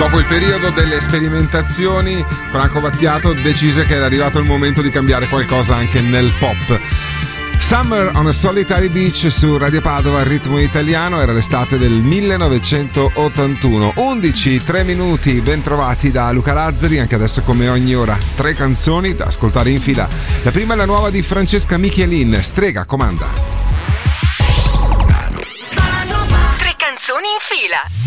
Dopo il periodo delle sperimentazioni, Franco Battiato decise che era arrivato il momento di cambiare qualcosa anche nel pop. Summer on a Solitary Beach su Radio Padova, il ritmo italiano, era l'estate del 1981. 3 minuti, ben trovati da Luca Lazzari, anche adesso come ogni ora 3 canzoni da ascoltare in fila. La prima è la nuova di Francesca Michelin, Strega comanda. 3 canzoni in fila.